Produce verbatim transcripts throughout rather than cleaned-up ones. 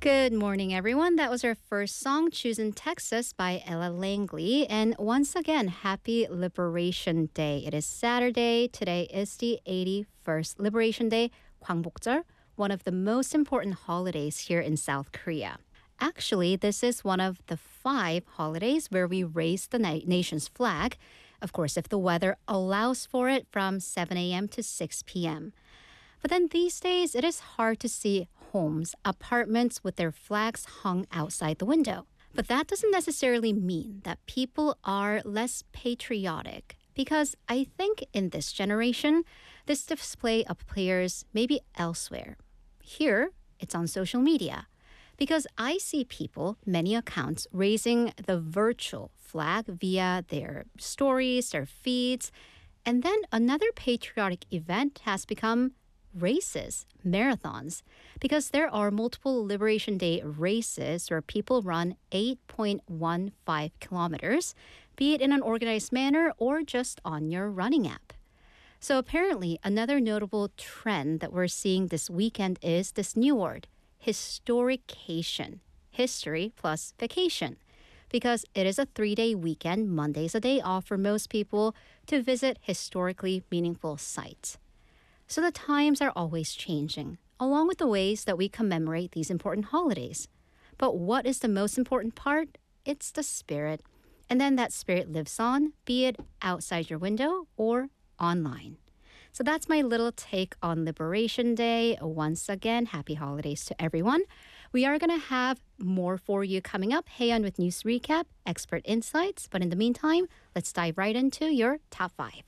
Good morning, everyone. That was our first song, Choosing Texas by Ella Langley. And once again, happy Liberation Day. It is Saturday. Today is the eighty-first Liberation Day, Gwangbokjeol, one of the most important holidays here in South Korea. Actually, this is one of the five holidays where we raise the na- nation's flag. Of course, if the weather allows for it, from seven a.m. to six p.m. But then these days, it is hard to see homes, apartments with their flags hung outside the window. But that doesn't necessarily mean that people are less patriotic, because I think in this generation, this display appears maybe elsewhere. Here, it's on social media, because I see people, many accounts, raising the virtual flag via their stories, their feeds, and then another patriotic event has become races, marathons, because there are multiple Liberation Day races where people run eight point one five kilometers, be it in an organized manner or just on your running app. So apparently, another notable trend that we're seeing this weekend is this new word, historication, history plus vacation, because it is a three-day weekend. Monday's a day off for most people to visit historically meaningful sites. So the times are always changing, along with the ways that we commemorate these important holidays. But what is the most important part? It's the spirit. And then that spirit lives on, be it outside your window or online. So that's my little take on Liberation Day. Once again, happy holidays to everyone. We are going to have more for you coming up. Haeyeon with News Recap, expert insights. But in the meantime, let's dive right into your top five.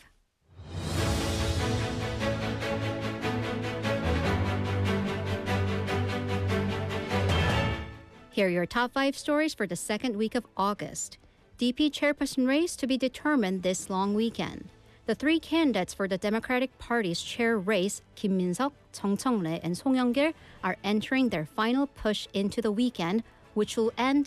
Here are your top five stories for the second week of August. D P chairperson race to be determined this long weekend. The three candidates for the Democratic Party's chair race, Kim Min-seok, Chung Cheong-rae, and Song Yong-gil, are entering their final push into the weekend, which will end